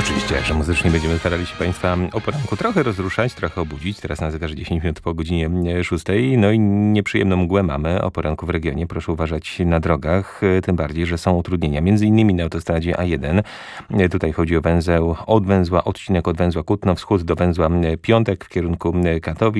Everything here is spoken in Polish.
Oczywiście, że muzycznie będziemy starali się Państwa o poranku trochę rozruszać, trochę obudzić. Teraz na zegarze 10 minut po godzinie 6. No i nieprzyjemną mgłę mamy o poranku w regionie. Proszę uważać na drogach, tym bardziej, że są utrudnienia. Między innymi na autostradzie A1. Tutaj chodzi o węzeł od węzła, odcinek od węzła Kutno, wschód do węzła Piątek w kierunku Katowic.